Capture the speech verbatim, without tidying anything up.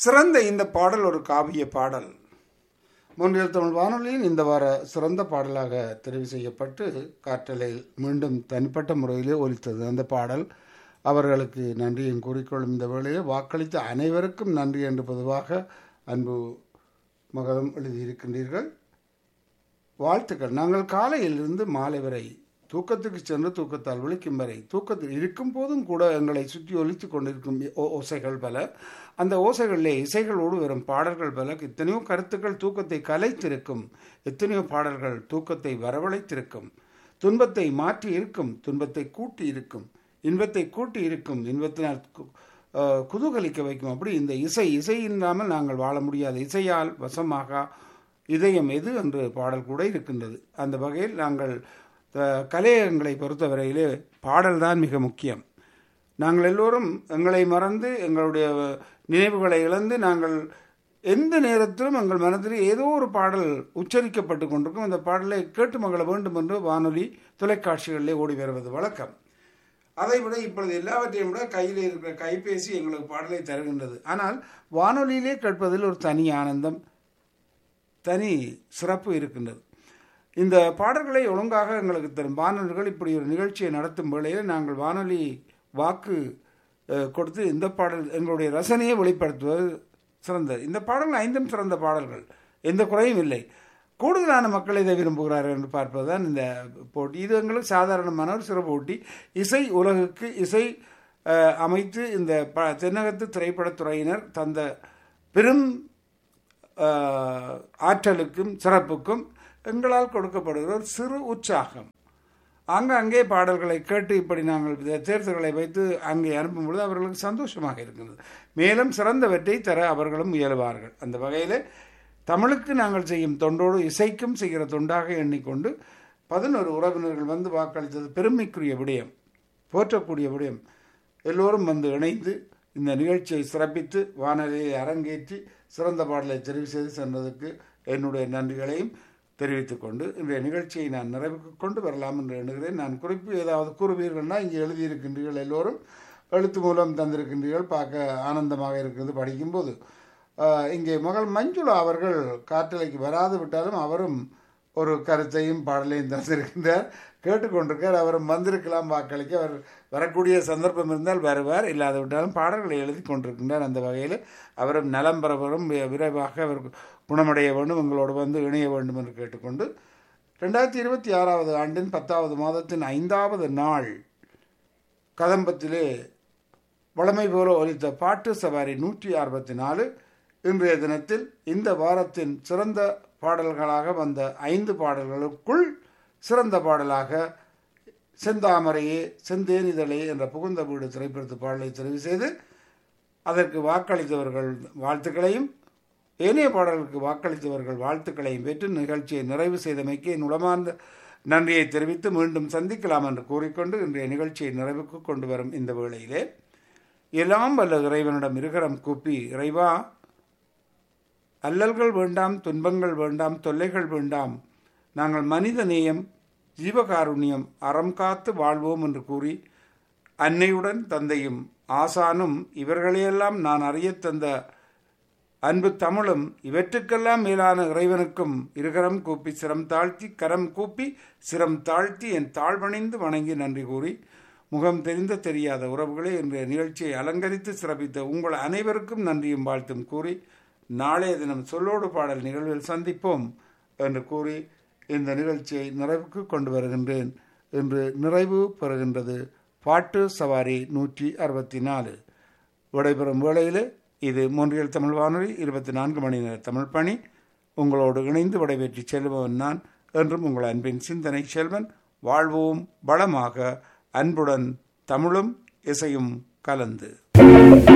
சிறந்த இந்த பாடல் ஒரு காவிய பாடல். மொன்றியல் தமிழ் வானொலியின் இந்த வார சிறந்த பாடலாக தெரிவு செய்யப்பட்டு காற்றலையில் மீண்டும் தனிப்பட்ட முறையிலே ஒலித்தது அந்த பாடல். அவர்களுக்கு நன்றியும் கூறிக்கொள்ளும் இந்த வேளையை வாக்களித்த அனைவருக்கும் நன்றி என்று பொதுவாக அன்பு மகளும் எழுதியிருக்கின்றீர்கள். வாழ்த்துக்கள். நாங்கள் காலையிலிருந்து மாலை வரை தூக்கத்துக்கு சென்று தூக்கத்தால் விழிக்கும் வரை தூக்கத்தில் இருக்கும் போதும் கூட எங்களை சுற்றி ஒலித்து கொண்டிருக்கும் ஓசைகள் பல. அந்த ஓசைகளிலே இசைகளோடு வரும் பாடல்கள் பல. எத்தனையோ கருத்துக்கள் தூக்கத்தை கலைத்திருக்கும், எத்தனையோ பாடல்கள் தூக்கத்தை வரவழைத்திருக்கும். துன்பத்தை மாற்றி இருக்கும், துன்பத்தை கூட்டி இருக்கும், இன்பத்தை கூட்டி இருக்கும், இன்பத்தினால் குதூகலிக்க வைக்கும். அப்படி இந்த இசை இசை இல்லாமல் நாங்கள் வாழ முடியாது. இசையால் வசமாக இதயம் எது என்று பாடல் கூட இருக்கின்றது. அந்த வகையில் நாங்கள் கலையகங்களை பொறுத்தவரையிலே பாடல்தான் மிக முக்கியம். நாங்கள் எல்லோரும் எங்களை மறந்து எங்களுடைய நினைவுகளை இழந்து நாங்கள் எந்த நேரத்திலும் எங்கள் மனதில் ஏதோ ஒரு பாடல் உச்சரிக்கப்பட்டு கொண்டிருக்கும். அந்த பாடலை கேட்டு மகள வேண்டும் என்று வானொலி தொலைக்காட்சிகளிலே ஓடி வருவது வழக்கம். அதை விட இப்பொழுது எல்லாவற்றையும் விட கையில் இருக்கிற கைபேசி எங்களுக்கு பாடலை தருகின்றது. ஆனால் வானொலியிலே கேட்பதில் ஒரு தனி ஆனந்தம், தனி சிறப்பு இருக்கின்றது. இந்த பாடல்களை ஒழுங்காக எங்களுக்கு தரும் வானொலிகள் இப்படி ஒரு நிகழ்ச்சியை நடத்தும் வேளையில் நாங்கள் வானொலி வாக்கு கொடுத்து இந்த பாடல் எங்களுடைய ரசனையை வெளிப்படுத்துவது சிறந்தது. இந்த பாடல்கள் ஐந்தும் சிறந்த பாடல்கள், எந்த குறையும் இல்லை. கூடுதலான மக்கள் இதை விரும்புகிறார்கள் என்று பார்ப்பதுதான் இந்த போட்டி. இது எங்களுக்கு சாதாரணமான ஒரு சிறு போட்டி. இசை உலகுக்கு இசை அமைத்து இந்த ப தென்னகத்து திரைப்படத்துறையினர் தந்த பெரும் ஆற்றலுக்கும் சிறப்புக்கும் எங்களால் கொடுக்கப்படுகிற ஒரு சிறு உற்சாகம். அங்கே பாடல்களை கேட்டு இப்படி நாங்கள் தேர்தல்களை வைத்து அங்கே அனுப்பும் பொழுது அவர்களுக்கு சந்தோஷமாக இருக்கிறது. மேலும் சிறந்தவற்றை தர அவர்களும் முயல்வார்கள். அந்த வகையில் தமிழுக்கு நாங்கள் செய்யும் தொண்டோடு இசைக்கும் செய்கிற தொண்டாக எண்ணிக்கொண்டு பதினொரு உறவினர்கள் வந்து வாக்களித்தது பெருமைக்குரிய விடயம், போற்றக்கூடிய விடயம். எல்லோரும் வந்து இணைந்து இந்த நிகழ்ச்சியை சிறப்பித்து வானொலியை அரங்கேற்றி சிறந்த பாடலை தெரிவு செய்து சென்றதற்கு என்னுடைய நன்றிகளையும் தெரிவித்துக் கொண்டு இன்றைய நிகழ்ச்சியை நான் நிறைவுக்கு கொண்டு வரலாம் என்று எண்ணுகிறேன். நான் குறிப்பு ஏதாவது கூறுவீர்கள்னா இங்கே எழுதியிருக்கின்றீர்கள், எல்லோரும் எழுத்து மூலம் தந்திருக்கின்றீர்கள். பார்க்க ஆனந்தமாக இருக்கிறது படிக்கும்போது. இங்கே மகள் மஞ்சுளா அவர்கள் காற்றலைக்கு வராது விட்டாலும் அவரும் ஒரு கருத்தையும் பாடலையும் தந்திருக்கின்றார், கேட்டுக்கொண்டிருக்கார். அவரும் வந்திருக்கலாம் வாக்களிக்க. அவர் வரக்கூடிய சந்தர்ப்பம் இருந்தால் வருவார், இல்லாத விட்டாலும் பாடல்களை எழுதி கொண்டிருக்கின்றார். அந்த வகையில் அவரும் நலம் பெறவரும் விரைவாக அவர் குணமடைய வேண்டும், உங்களோடு வந்து இணைய வேண்டும் என்று கேட்டுக்கொண்டு ரெண்டாயிரத்தி இருபத்தி ஆறாவது ஆண்டின் பத்தாவது மாதத்தின் ஐந்தாவது நாள் கதம்பத்திலே வளமை போல ஒலித்த பாட்டு சவாரி நூற்றி அறுபத்தி நாலு இன்றைய தினத்தில் இந்த வாரத்தின் சிறந்த பாடல்களாக வந்த ஐந்து பாடல்களுக்குள் சிறந்த பாடலாக செந்தாமரையே செந்தேனிதழே என்ற புகுந்த வீடு திரைப்படத்து பாடலை தெரிவு செய்து அதற்கு வாக்களித்தவர்கள் வாழ்த்துக்களையும் ஏனைய பாடல்களுக்கு வாக்களித்தவர்கள் வாழ்த்துக்களையும் பெற்று நிகழ்ச்சியை நிறைவு செய்தமைக்கு என் உளமார்ந்த நன்றியை தெரிவித்து மீண்டும் சந்திக்கலாம் என்று கூறிக்கொண்டு இன்றைய நிகழ்ச்சியை நிறைவுக்கு கொண்டு வரும் இந்த வேளையிலே எல்லாம் வல்ல இறைவனிடம் இருகரம் கூப்பி, இறைவா, அல்லல்கள் வேண்டாம், துன்பங்கள் வேண்டாம், தொல்லைகள் வேண்டாம், நாங்கள் மனித நேயம், ஜீவகாருண்யம், அறம் காத்து வாழ்வோம் என்று கூறி அன்னையுடன் தந்தையும் ஆசானும் இவர்களையெல்லாம் நான் அறிய தந்த அன்பு தமிழும் இவற்றுக்கெல்லாம் மேலான இறைவனுக்கும் இருகரம் கூப்பி சிரம் தாழ்த்தி கரம் கூப்பி சிரம் தாழ்த்தி என் தாழ்வணிந்து வணங்கி நன்றி கூறி முகம் தெரிந்த தெரியாத உறவுகளை இன்றைய நிகழ்ச்சியை அலங்கரித்து சிறப்பித்த உங்கள் அனைவருக்கும் நன்றியும் வாழ்த்தும் கூறி நாளைய தினம் சொல்லோடு பாடல் நிகழ்வில் சந்திப்போம் என்று கூறி இந்த நிகழ்ச்சியை நிறைவுக்கு கொண்டு வருகின்றேன். இன்று நிறைவு பெறுகின்றது பாட்டு சவாரி நூற்றி அறுபத்தி நாலு. விடைபெறும் வேளையில் இது மொன்றியல் தமிழ் வானொலி இருபத்தி நான்கு மணி நேர தமிழ் பணி. உங்களோடு இணைந்து விடைபெற்றி செல்பவன் நான் என்றும் உங்கள் அன்பின் சிந்தனை செல்வன். வாழ்வோம் வளமாக, அன்புடன், தமிழும் இசையும் கலந்து.